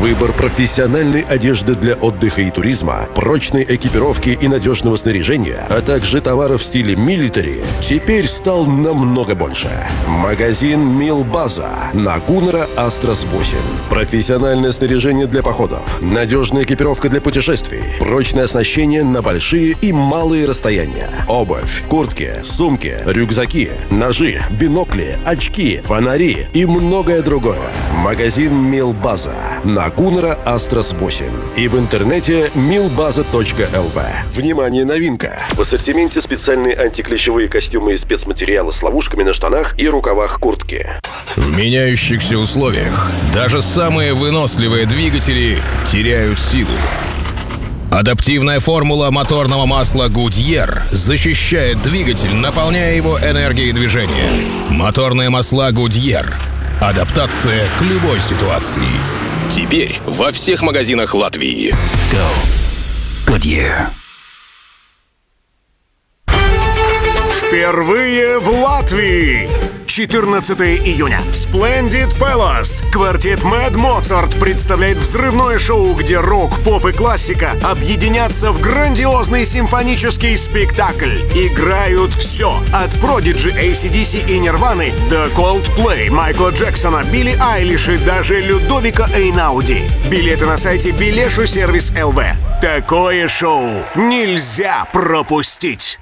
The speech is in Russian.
Выбор профессиональной одежды для отдыха и туризма, прочной экипировки и надежного снаряжения, а также товаров в стиле милитари теперь стал намного больше. Магазин Милбаза на Гуннера Астрас 8. Профессиональное снаряжение для походов, надежная экипировка для путешествий, прочное оснащение на большие и малые расстояния, обувь, куртки, сумки, рюкзаки, ножи, бинокли, очки, фонари и многое другое. Магазин Милбаза на Гуннера Астрас 8 и в интернете milbaza.lv. Внимание, новинка! В ассортименте специальные антиклещевые костюмы и спецматериалы с ловушками на штанах и рукавах куртки. В меняющихся условиях даже самые выносливые двигатели теряют силу. Адаптивная формула моторного масла Goodyear защищает двигатель, наполняя его энергией движения. Моторные масла Goodyear. Адаптация к любой ситуации. Теперь во всех магазинах Латвии. Go. Goodyear. Впервые в Латвии! 14 июня. Splendid Palace. Квартет Mad Mozart представляет взрывное шоу, где рок, поп и классика объединятся в грандиозный симфонический спектакль. Играют все. От Prodigy, AC/DC и Нирваны до Coldplay, Майкла Джексона, Билли Айлиш и даже Людовика Эйнауди. Билеты на сайте Билешу Сервис ЛВ. Такое шоу нельзя пропустить.